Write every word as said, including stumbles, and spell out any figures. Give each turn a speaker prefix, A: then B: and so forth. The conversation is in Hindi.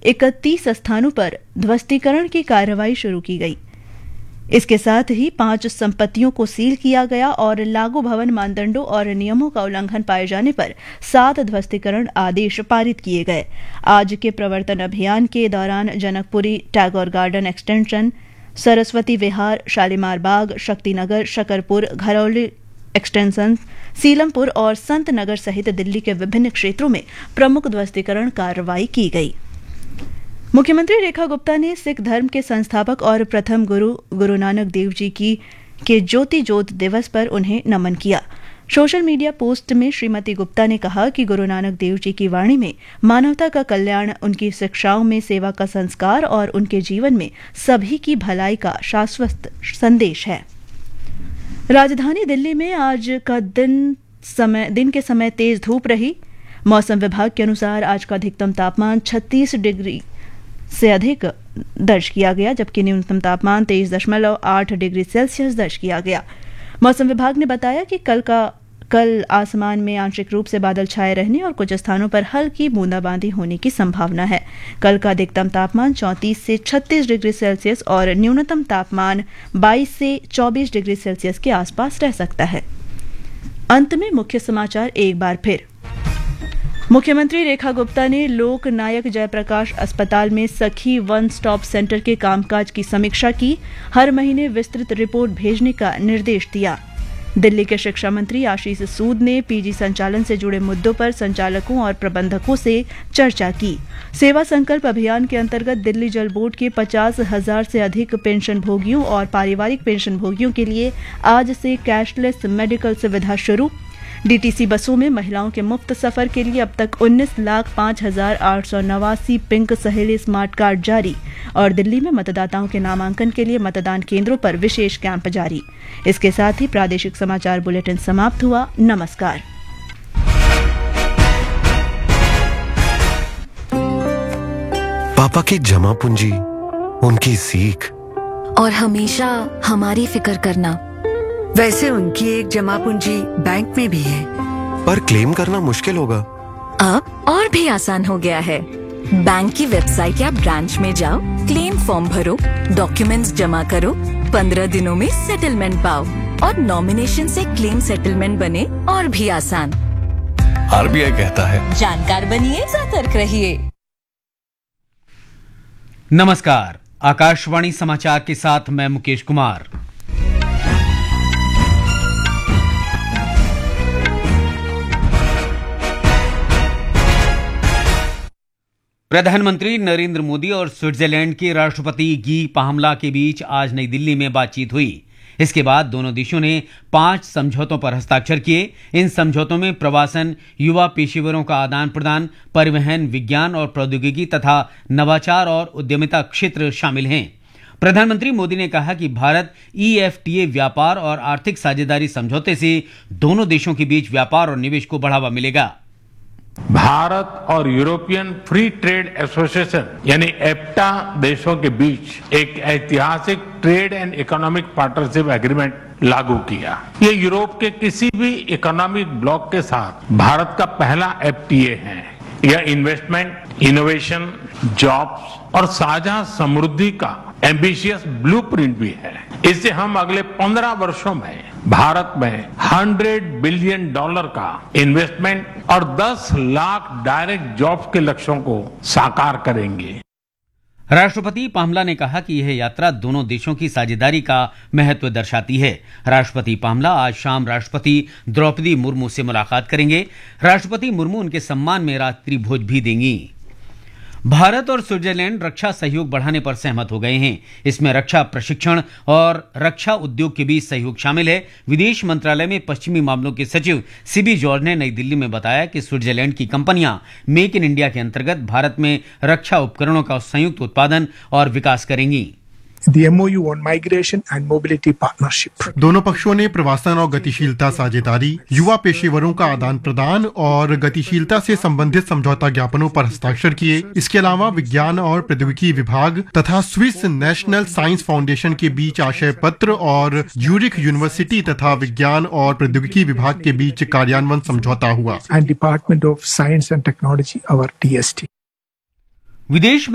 A: इकतीस स्थानों पर ध्वस्तीकरण की कार्रवाई शुरू की गई। इसके साथ ही पांच संपत्तियों को सील किया गया और लागू भवन मानदंडों और नियमों का उल्लंघन पाए जाने पर सात ध्वस्तीकरण आदेश पारित किए गए। आज के प्रवर्तन अभियान के दौरान जनकपुरी, टैगोर गार्डन एक्सटेंशन, सरस्वती विहार, शालीमार बाग, शक्तिनगर, शकरपुर, घरौली एक्सटेंशन, सीलमपुर और संत नगर सहित दिल्ली के विभिन्न क्षेत्रों में प्रमुख ध्वस्तीकरण कार्रवाई की गई। मुख्यमंत्री रेखा गुप्ता ने सिख धर्म के संस्थापक और प्रथम गुरु गुरु नानक देव जी की के ज्योति ज्योत दिवस पर उन्हें नमन किया। सोशल मीडिया पोस्ट में श्रीमती गुप्ता ने कहा कि गुरु नानक देव जी की वाणी में मानवता का कल्याण, उनकी शिक्षाओं में सेवा का संस्कार और उनके जीवन में सभी की भलाई का शाश्वत संदेश है। राजधानी दिल्ली में आज का दिन समय दिन के समय तेज धूप रही। मौसम विभाग के अनुसार आज का अधिकतम तापमान छत्तीस डिग्री से अधिक दर्ज किया गया, जबकि न्यूनतम तापमान तेईस दशमलव आठ डिग्री सेल्सियस दर्ज किया गया। मौसम विभाग ने बताया कि कल का कल आसमान में आंशिक रूप से बादल छाए रहने और कुछ स्थानों पर हल्की बूंदाबांदी होने की संभावना है। कल का अधिकतम तापमान चौंतीस से छत्तीस डिग्री सेल्सियस और न्यूनतम तापमान बाईस से चौबीस डिग्री सेल्सियस के आसपास रह सकता है। अंत में मुख्य समाचार एक बार फिर। मुख्यमंत्री रेखा गुप्ता ने लोक नायक जयप्रकाश अस्पताल में सखी वन स्टॉप सेंटर के कामकाज की समीक्षा की। हर महीने विस्तृत रिपोर्ट भेजने का निर्देश दिया। दिल्ली के शिक्षा मंत्री आशीष सूद ने पीजी संचालन से जुड़े मुद्दों पर संचालकों और प्रबंधकों से चर्चा की। सेवा संकल्प अभियान के अंतर्गत दिल्ली जल बोर्ड के पचास हजार से अधिक पेंशन भोगियों और पारिवारिक पेंशन भोगियों के लिए आज से कैशलेस मेडिकल सुविधा शुरू। डीटीसी बसों में महिलाओं के मुफ्त सफर के लिए अब तक उन्नीस लाख पांच हजार आठ सौ नवासी पिंक सहेली स्मार्ट कार्ड जारी। और दिल्ली में मतदाताओं के नामांकन के लिए मतदान केंद्रों पर विशेष कैंप जारी। इसके साथ ही प्रादेशिक समाचार बुलेटिन समाप्त हुआ। नमस्कार।
B: पापा की जमा पूंजी, उनकी सीख
C: और हमेशा हमारी फिक्र करना।
D: वैसे उनकी एक जमा पूंजी बैंक में भी है,
B: पर क्लेम करना मुश्किल होगा।
C: अब और भी आसान हो गया है। बैंक की वेबसाइट या ब्रांच में जाओ, क्लेम फॉर्म भरो, डॉक्यूमेंट्स जमा करो, पंद्रह दिनों में सेटलमेंट पाओ और नॉमिनेशन से क्लेम सेटलमेंट बने और भी आसान।
B: आरबीआई कहता है,
C: जानकार बनिए, सतर्क रहिए।
E: नमस्कार, आकाशवाणी समाचार के साथ मैं मुकेश कुमार। प्रधानमंत्री नरेंद्र मोदी और स्विट्जरलैंड के राष्ट्रपति गी पाहमला के बीच आज नई दिल्ली में बातचीत हुई। इसके बाद दोनों देशों ने पांच समझौतों पर हस्ताक्षर किए। इन समझौतों में प्रवासन, युवा पेशेवरों का आदान प्रदान, परिवहन, विज्ञान और प्रौद्योगिकी तथा नवाचार और उद्यमिता क्षेत्र शामिल हैं। प्रधानमंत्री मोदी ने कहा कि भारत ईएफटीए व्यापार और आर्थिक साझेदारी समझौते से दोनों देशों के बीच व्यापार और निवेश को बढ़ावा मिलेगा।
F: भारत और यूरोपियन फ्री ट्रेड एसोसिएशन यानी एफ्टा देशों के बीच एक ऐतिहासिक trade and economic partnership agreement लागू किया। ये यूरोप के किसी भी इकोनॉमिक ब्लॉक के साथ भारत का पहला एफटीए है। यह इन्वेस्टमेंट, इनोवेशन, जॉब्स और साझा समृद्धि का एम्बिशियस ब्लूप्रिंट भी है। इससे हम अगले पंद्रह वर्षों में भारत में सौ बिलियन डॉलर का इन्वेस्टमेंट और दस लाख डायरेक्ट जॉब्स के लक्ष्यों को साकार करेंगे।
E: राष्ट्रपति पामला ने कहा कि यह यात्रा दोनों देशों की साझेदारी का महत्व दर्शाती है। राष्ट्रपति पामला आज शाम राष्ट्रपति द्रौपदी मुर्मू से मुलाकात करेंगे। राष्ट्रपति मुर्मू उनके सम्मान में रात्रि भोज भी देंगी। भारत और स्विट्जरलैंड रक्षा सहयोग बढ़ाने पर सहमत हो गए हैं। इसमें रक्षा प्रशिक्षण और रक्षा उद्योग के बीच सहयोग शामिल है। विदेश मंत्रालय में पश्चिमी मामलों के सचिव सीबी जॉर्ज ने नई दिल्ली में बताया कि स्विट्जरलैंड की कंपनियां मेक इन इंडिया के अंतर्गत भारत में रक्षा उपकरणों का संयुक्त उत्पादन और विकास करेंगी।
G: The M O U on Migration and Mobility Partnership.
H: दोनों पक्षों ने प्रवासन और गतिशीलता साझेदारी, युवा पेशेवरों का आदान प्रदान और गतिशीलता से संबंधित समझौता ज्ञापनों पर हस्ताक्षर किए। इसके अलावा विज्ञान और प्रौद्योगिकी विभाग तथा स्विस नेशनल साइंस फाउंडेशन के बीच आशय पत्र और यूरिक यूनिवर्सिटी तथा विज्ञान और प्रौद्योगिकी विभाग के बीच कार्यान्वयन समझौता हुआ।
G: And Department of Science and Technology, our D S T.
E: विदेश